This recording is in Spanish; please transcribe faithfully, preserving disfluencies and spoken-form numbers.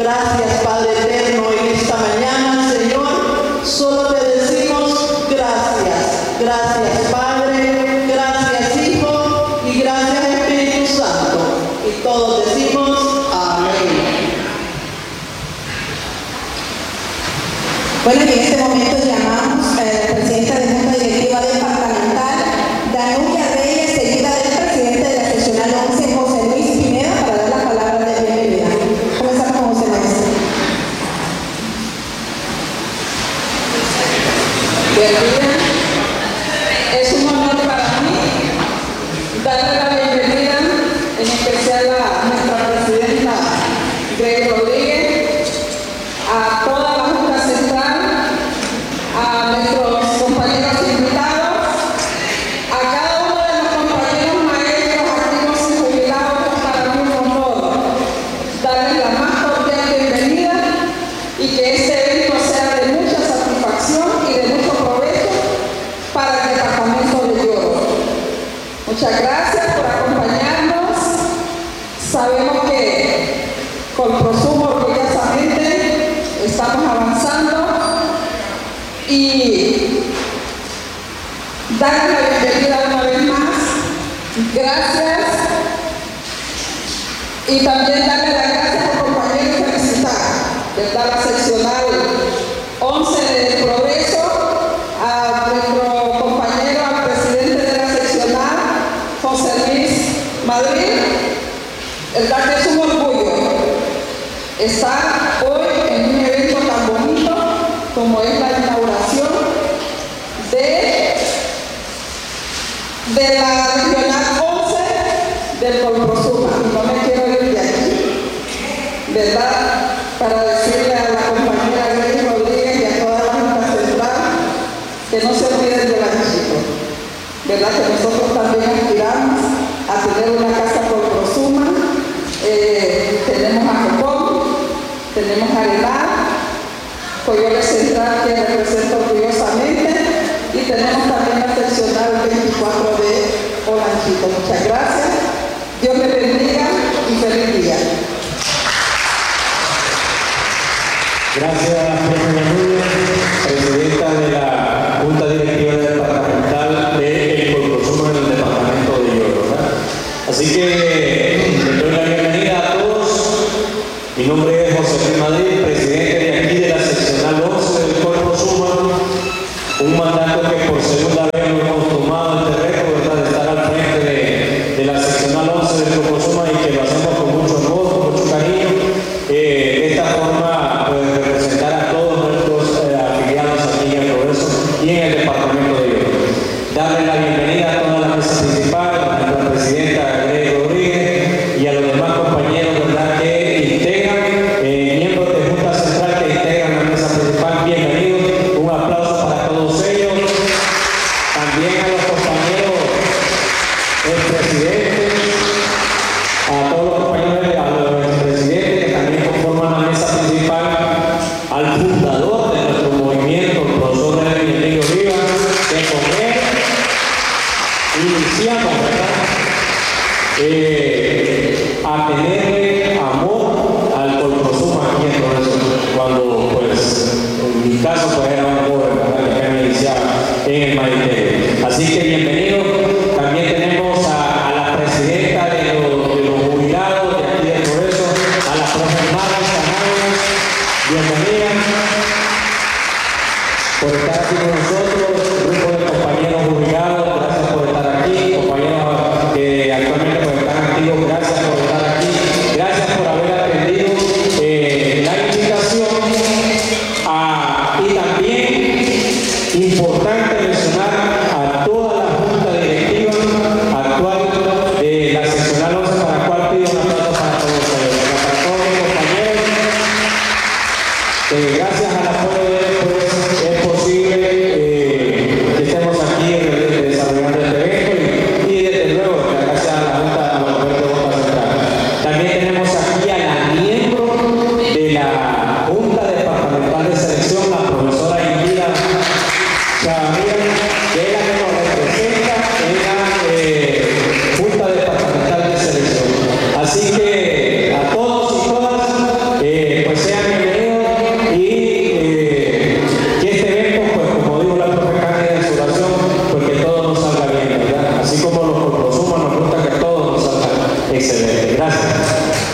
Gracias, Padre eterno, en esta mañana, Señor, solo te decimos gracias. Gracias, Padre, gracias, Hijo, y gracias, Espíritu Santo. Y todos decimos amén. Bueno, y en este momento llamamos a la presidenta de la Junta Directiva Departamental, Danubia Reyes, seguida del presidente de la seccional once, José Luis Pineda, para dar la palabra de bienvenida. Comenzamos con José Luis. Buen día. Es un honor para mí darle la bienvenida, en especial a nuestra presidenta Grey Rodríguez, a toda la Junta Central, a nuestros compañeros invitados, a cada uno de los compañeros maestros activos y jubilados. Para mí es un honor darles la más cordial bienvenida y que este evento sea de mucha satisfacción y de mucho provecho para el departamento de Lloro. Muchas gracias por acompañarnos. Sabemos que con Prosumo orgullosamente estamos avanzando y darles la bienvenida una vez más. Gracias. Y también darle las gracias al compañero y felicitar, ¿verdad?, la seccional once del Progreso, a nuestro compañero, al presidente de la seccional, José Luis Madrid. ¿Verdad que es un orgullo estar hoy en un evento tan bonito como es la inauguración de, de la regional once del Colprosuma? No me quiero ir de aquí, ¿verdad?, para decirle a la compañera Grey Rodríguez y a toda la Junta Central que no se olviden de la México, ¿verdad?, que nosotros también aspiramos a tener una casa Colprosuma. Eh, tenemos a Jocón, tenemos a Aguilar, Coyoles Central, que representa orgullosamente, y tenemos también la seccional veinticuatro de Olanchito. Muchas gracias, Dios me bendiga y feliz día. Gracias, Presidenta Núñez, presidenta de la Junta Directiva Departamental de Colprosuma en el departamento de Lloro, ¿verdad? Así que les doy la bienvenida a todos. Mi nombre es José Luis Madrid, presidente de aquí de la seccional once del Colprosuma, un mandato que por segunda vez lo hemos tomado este reto, ¿verdad?, de estar al frente de, de la seccional once del Colprosuma, y que lo hacemos con mucho honor, con mucho cariño. Eh, de esta forma, pues, representar a todos nuestros eh, afiliados aquí en el Progreso y en el departamento de Lloro. Darle la bienvenida a toda la mesa principal, a nuestra presidenta Grey Rodríguez y a los demás compañeros, ¿verdad?, que integran, eh, miembros de Junta Central presidente. Gracias.